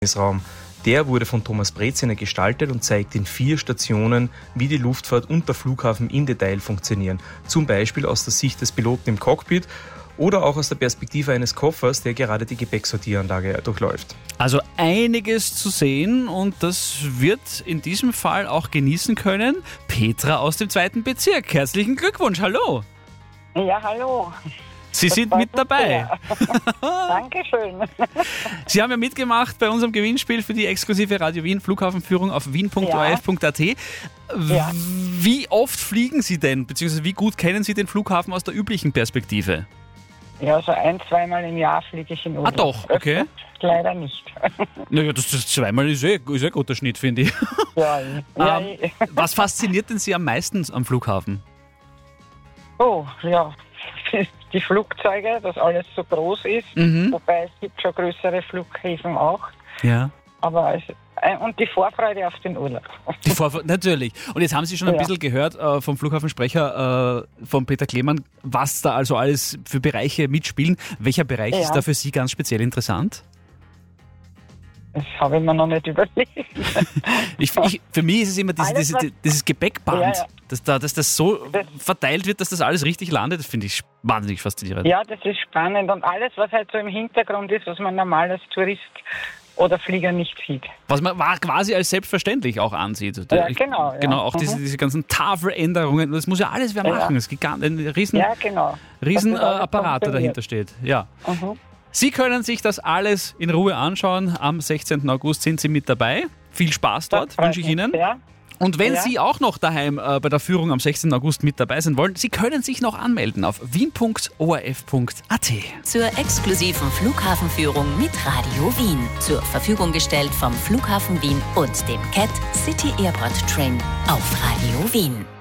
Raum. Der wurde von Thomas Breziner gestaltet und zeigt in 4 Stationen, wie die Luftfahrt und der Flughafen im Detail funktionieren. Zum Beispiel aus der Sicht des Piloten im Cockpit oder auch aus der Perspektive eines Koffers, der gerade die Gepäcksortieranlage durchläuft. Also einiges zu sehen und das wird in diesem Fall auch genießen können Petra aus dem 2. Bezirk. Herzlichen Glückwunsch, hallo! Ja, hallo. Sie sind mit dabei. Dankeschön. Sie haben ja mitgemacht bei unserem Gewinnspiel für die exklusive Radio Wien Flughafenführung auf wien.orf.at. Ja. Wie oft fliegen Sie denn, beziehungsweise wie gut kennen Sie den Flughafen aus der üblichen Perspektive? Ja, so 1-2 Mal im Jahr fliege ich in Urlaub. Ah doch, okay. Leider nicht. Naja, das 2-mal ist ein guter Schnitt, finde ich. Ja. Was fasziniert denn Sie am meisten am Flughafen? Oh, ja. Die Flugzeuge, dass alles so groß ist. Wobei es gibt schon größere Flughäfen auch. Ja. Aber und die Vorfreude auf den Urlaub. Natürlich. Und jetzt haben Sie schon ein bisschen gehört vom Flughafensprecher von Peter Klemann, was da also alles für Bereiche mitspielen. Welcher Bereich ist da für Sie ganz speziell interessant? Das habe ich mir noch nicht überlegt. Für mich ist es immer dieses Gepäckband, dass das so verteilt wird, dass das alles richtig landet. Das finde ich wahnsinnig faszinierend. Ja, das ist spannend. Und alles, was halt so im Hintergrund ist, was man normal als Tourist oder Flieger nicht sieht. Was man quasi als selbstverständlich auch ansieht. Genau. Genau, auch diese ganzen Tafeländerungen. Das muss ja alles wer machen. Es gibt ein Riesenapparat, der dahinter steht. Ja. Sie können sich das alles in Ruhe anschauen. Am 16. August sind Sie mit dabei. Viel Spaß dort, wünsche ich Ihnen. Ja. Und wenn Sie auch noch daheim bei der Führung am 16. August mit dabei sein wollen, Sie können sich noch anmelden auf wien.orf.at. Zur exklusiven Flughafenführung mit Radio Wien. Zur Verfügung gestellt vom Flughafen Wien und dem CAT City Airport Train auf Radio Wien.